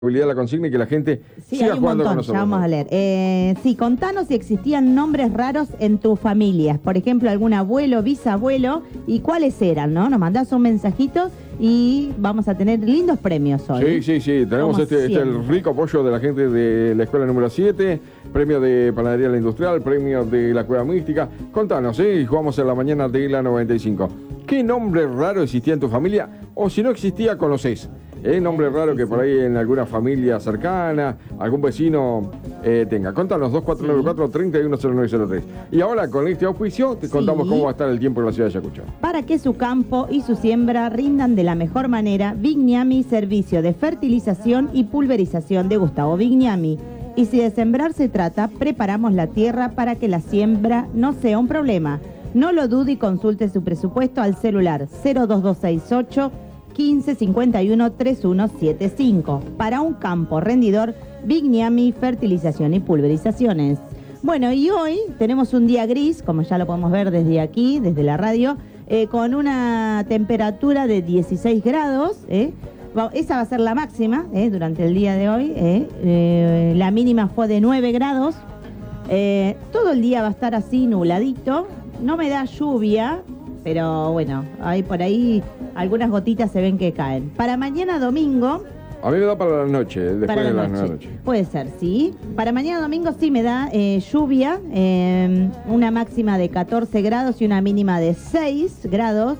la consigna y que la gente siga jugando con nosotros. Ya vamos a leer. Sí, contanos si existían nombres raros en tu familia. Por ejemplo, algún abuelo, bisabuelo, y cuáles eran, ¿no? Nos mandás un mensajito y vamos a tener lindos premios hoy. Sí. Tenemos el rico apoyo de la gente de la escuela número 7, premio de Panadería La Industrial, premio de la Cueva Mística. Contanos, y jugamos en la mañana de la 95. ¿Qué nombre raro existía en tu familia? O si no existía, conocés. Nombre raro que por ahí en alguna familia cercana, algún vecino tenga. Contanos, 2494-310903. Y ahora con este auspicio te contamos cómo va a estar el tiempo en la ciudad de Ayacucho. Para que su campo y su siembra rindan de la mejor manera, Vignami, servicio de fertilización y pulverización de Gustavo Vignami. Y si de sembrar se trata, preparamos la tierra para que la siembra no sea un problema. No lo dude y consulte su presupuesto al celular 02268 1551 3175. Para un campo rendidor, Vignami, fertilización y pulverizaciones. Bueno, y hoy tenemos un día gris, como ya lo podemos ver desde aquí, desde la radio, con una temperatura de 16 grados. Esa va a ser la máxima durante el día de hoy. La mínima fue de 9 grados. Todo el día va a estar así nubladito. No me da lluvia, pero bueno, hay por ahí algunas gotitas se ven que caen. Para mañana domingo... A mí me da para la noche, después de la noche. Puede ser, sí. Para mañana domingo sí me da lluvia, una máxima de 14 grados y una mínima de 6 grados.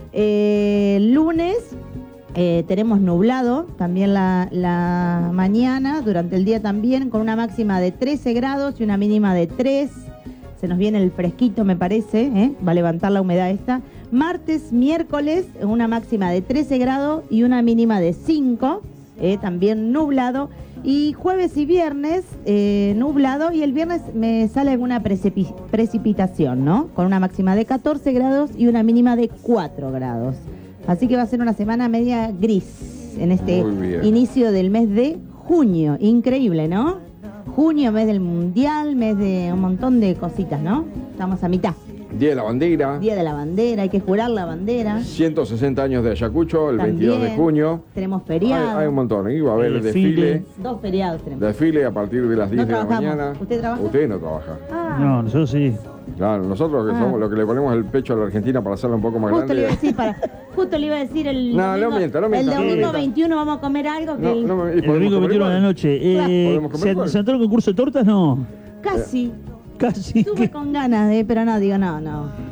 Lunes tenemos nublado también la mañana, durante el día también, con una máxima de 13 grados y una mínima de 3. Se nos viene el fresquito, me parece, va a levantar la humedad esta. Martes, miércoles, una máxima de 13 grados y una mínima de 5, también nublado. Y jueves y viernes, nublado, y el viernes me sale alguna precipitación, ¿no? Con una máxima de 14 grados y una mínima de 4 grados. Así que va a ser una semana media gris en este inicio del mes de junio. Increíble, ¿no? Junio, mes del mundial, mes de un montón de cositas, ¿no? Estamos a mitad. Día de la bandera. Día de la bandera, hay que jurar la bandera. 160 años de Ayacucho, el también, 22 de junio. Tenemos feriados. Hay un montón, va a haber desfile. 2 feriados tenemos. Desfile a partir de las 10 de la mañana. ¿Usted trabaja? Usted no trabaja. No, nosotros sí. Claro, nosotros que somos los que le ponemos el pecho a la Argentina para hacerla un poco más grande. Justo le iba a decir el no, domingo, no mienta. El domingo 21 vamos a comer algo. Que el domingo 21 de la noche. ¿Se entró el concurso de tortas? No. Casi. Casi. Estuve con ganas pero no, digo, no.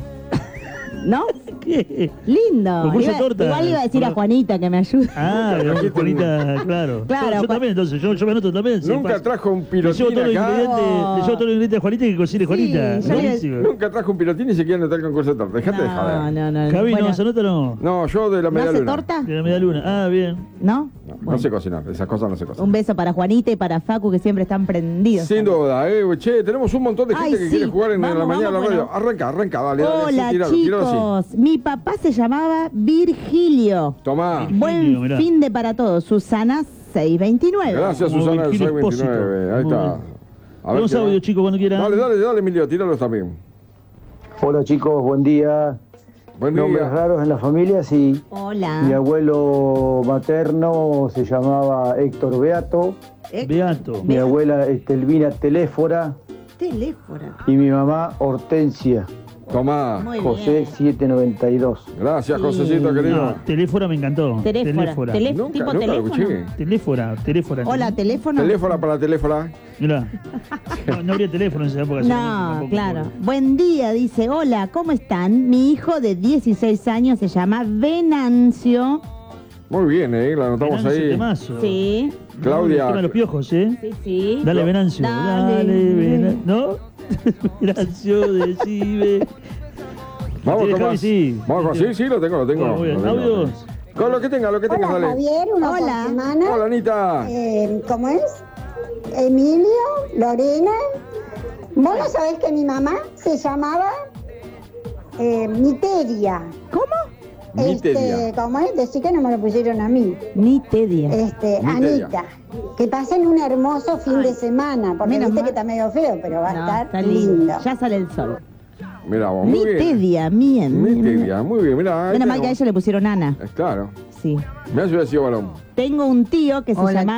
¿No? ¿Qué? Lindo. Concurso de tortas. Igual iba a decir a Juanita que me ayude. Juanita, claro. Yo también, entonces, yo me anoto también. Nunca trajo un pilotín acá. Le llevo todos los ingredientes a Juanita que cocine Juanita. Nunca trajo un pilotín y se quiere anotar el concurso de tortas. Dejate de joder. No. Javi, ¿no se anota o no? No, yo de la media luna. ¿No hace torta? De la media luna. Ah, bien. ¿No? No sé cocinar, esas cosas no se cocinan. Un beso para Juanita y para Facu, que siempre están prendidos. Sin duda, che, tenemos un montón de gente que quiere jugar en la mañana de la radio. Arranca, dale. Hola, chicos. Mi papá se llamaba Virgilio. Tomá. Buen fin de para todos. Susana 629. Gracias, Susana 629. Ahí está. Tenemos audio, chicos, cuando quieran. Dale, Emilio, tíralos también. Hola, chicos, buen día. Nombres raros en la familia, sí. Hola. Mi abuelo materno se llamaba Héctor Beato. Mi abuela Elvina Teléfora. Y mi mamá Hortensia. Tomá. José 792. Gracias, Josecito, querido. No, Teléfora me encantó. Teléfora. Nunca lo escuché. Teléfora. Hola, teléfono. Teléfona para teléfona. Mirá. No habría teléfono en esa época. No, claro. Buen día, dice. Hola, ¿cómo están? Mi hijo de 16 años se llama Venancio. Muy bien, la anotamos ahí. Temazo. Sí. Claudia. Los piojos, Sí. Dale, Venancio. Dale, Venancio. ¿No? Venancio, decime. Vamos, Tomás. Sí, lo tengo. ¿Audios? Con lo que tengas, Hola, dale. Javier, una semana. Hola, Anita. ¿Cómo es? Emilio, Lorena. Vos no sabés que mi mamá se llamaba Niteria. ¿Cómo? ¿Cómo es? Decí que no me lo pusieron a mí. Niteria. Anita. Que pasen un hermoso fin de semana. Porque viste que está medio feo, pero va a estar lindo. Ya sale el sol. Mirá vos, muy bien. Mitedia, bien. Mitedia, muy bien, mirá. Menos mal que a ella le pusieron Ana. Claro. Sí. Me ha sido varón. Tengo un tío que se llama